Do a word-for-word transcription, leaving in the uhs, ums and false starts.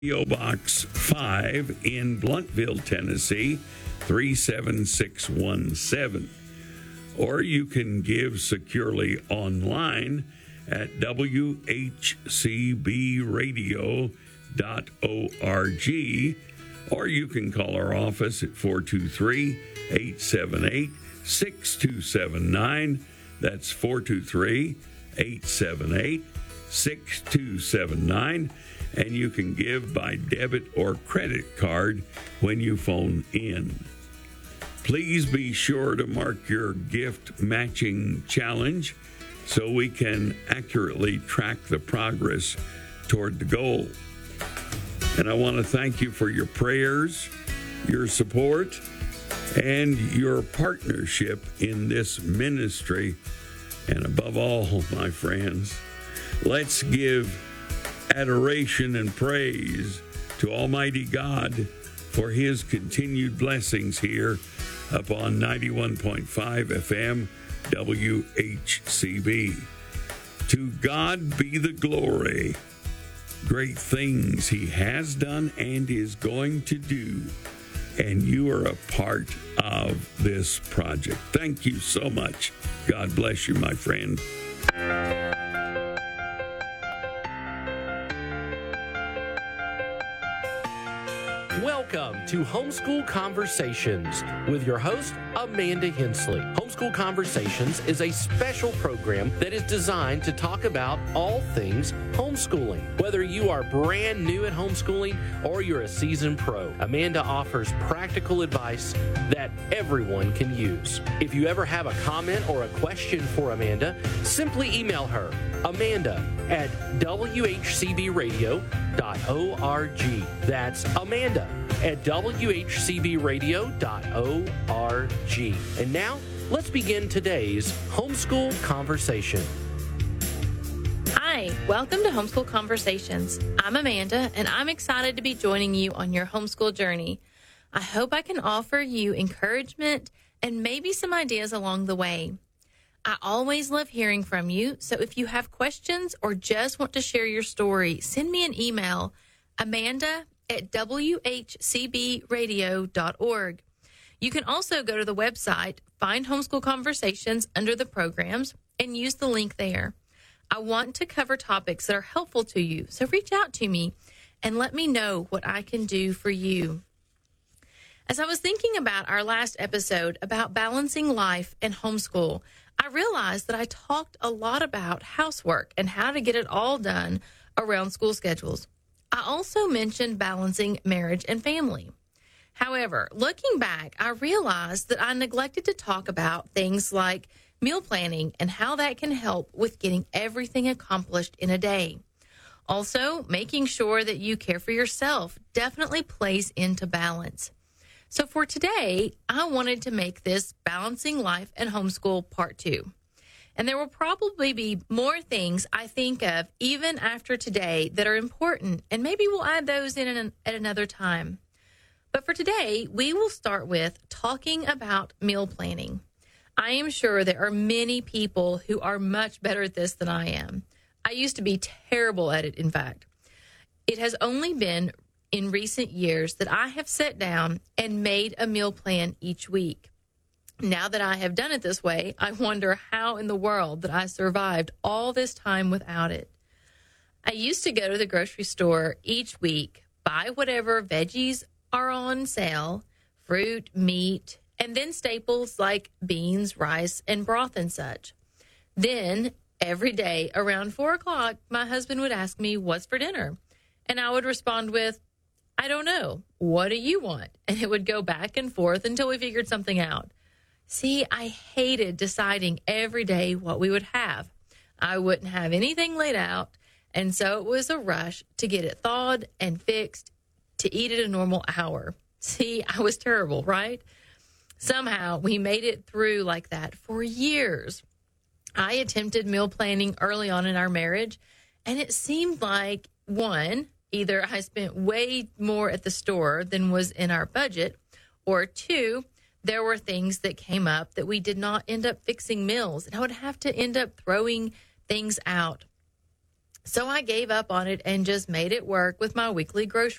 P O. Box five in Blunttville, Tennessee, three seven six one seven. Or you can give securely online at w h c b radio dot org, or you can call our office at four two three, eight seven eight, six two seven nine. That's four two three, eight seven eight, six two seven nine. And you can give by debit or credit card when you phone in. Please be sure to mark your gift matching challenge so we can accurately track the progress toward the goal. And I want to thank you for your prayers, your support, and your partnership in this ministry. And above all, my friends, let's give adoration and praise to Almighty God for his continued blessings here upon ninety-one point five F M W H C B. To God be the glory. Great things he has done and is going to do, and you are a part of this project. Thank you so much. God bless you, my friend. Welcome to Homeschool Conversations with your host, Amanda Hensley. Homeschool Conversations is a special program that is designed to talk about all things homeschooling. Whether you are brand new at homeschooling or you're a seasoned pro, Amanda offers practical advice that everyone can use. If you ever have a comment or a question for Amanda, simply email her, Amanda at w h c b radio dot org. That's Amanda at w h c b radio dot org. And now, let's begin today's Homeschool Conversation. Hi, welcome to Homeschool Conversations. I'm Amanda, and I'm excited to be joining you on your homeschool journey. I hope I can offer you encouragement and maybe some ideas along the way. I always love hearing from you, so if you have questions or just want to share your story, send me an email, Amanda at w h c b radio dot org. You can also go to the website, find Homeschool Conversations under the programs, and use the link there. I want to cover topics that are helpful to you, so reach out to me and let me know what I can do for you. As I was thinking about our last episode about balancing life and homeschool, I realized that I talked a lot about housework and how to get it all done around school schedules. I also mentioned balancing marriage and family. However, looking back, I realized that I neglected to talk about things like meal planning and how that can help with getting everything accomplished in a day. Also, making sure that you care for yourself definitely plays into balance. So for today, I wanted to make this Balancing Life and Homeschool Part two. And there will probably be more things I think of even after today that are important, and maybe we'll add those in an, at another time. But for today, we will start with talking about meal planning. I am sure there are many people who are much better at this than I am. I used to be terrible at it, in fact. It has only been in recent years that I have sat down and made a meal plan each week. Now that I have done it this way, I wonder how in the world that I survived all this time without it. I used to go to the grocery store each week, buy whatever veggies are on sale, fruit, meat, and then staples like beans, rice, and broth and such. Then, every day around four o'clock, my husband would ask me, "What's for dinner?" And I would respond with, "I don't know. What do you want?" And it would go back and forth until we figured something out. See, I hated deciding every day what we would have. I wouldn't have anything laid out, and so it was a rush to get it thawed and fixed to eat at a normal hour. See, I was terrible, right? Somehow we made it through like that for years. I attempted meal planning early on in our marriage, and it seemed like, one, either I spent way more at the store than was in our budget, or two, there were things that came up that we did not end up fixing meals, and I would have to end up throwing things out. So I gave up on it and just made it work with my weekly grocery